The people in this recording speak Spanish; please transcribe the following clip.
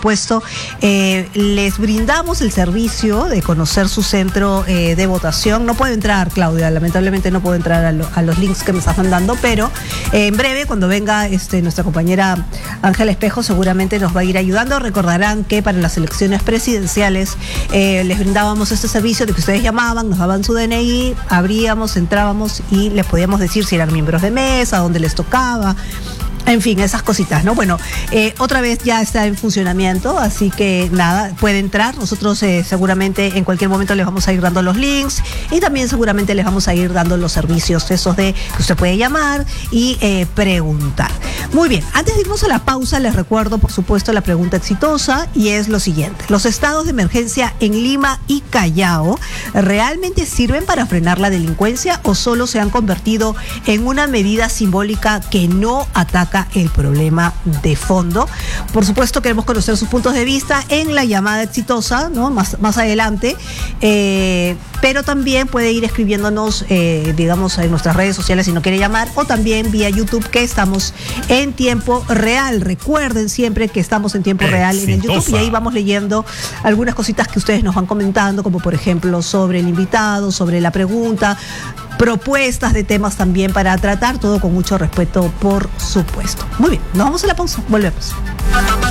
supuesto, les brindamos el servicio de conocer su centro de votación. No puedo entrar, Claudia, lamentablemente no puedo entrar a los links que me estás mandando, pero en breve, cuando venga nuestra compañera Ángela Espejo, seguramente nos va a ir ayudando. Recordarán que para las elecciones presidenciales les brindábamos este servicio de que ustedes llamaban, nos daban su DNI, abríamos, entrábamos y les podíamos decir si eran miembros de mesa, dónde les tocaba. En fin, esas cositas, ¿no? Bueno, otra vez ya está en funcionamiento, así que nada, puede entrar. Nosotros seguramente en cualquier momento les vamos a ir dando los links y también seguramente les vamos a ir dando los servicios esos de que usted puede llamar y preguntar. Muy bien, antes de irnos a la pausa, les recuerdo, por supuesto, la pregunta exitosa y es lo siguiente. ¿Los estados de emergencia en Lima y Callao realmente sirven para frenar la delincuencia o solo se han convertido en una medida simbólica que no ataca el problema de fondo? Por supuesto, queremos conocer sus puntos de vista en la llamada exitosa, ¿no? Más adelante, pero también puede ir escribiéndonos, digamos, en nuestras redes sociales si no quiere llamar, o también vía YouTube, que estamos en tiempo real. Recuerden siempre que estamos en tiempo real en el YouTube, y ahí vamos leyendo algunas cositas que ustedes nos van comentando, como por ejemplo sobre el invitado, sobre la pregunta, propuestas de temas también para tratar, todo con mucho respeto, por supuesto. Muy bien, nos vamos a la pausa, volvemos.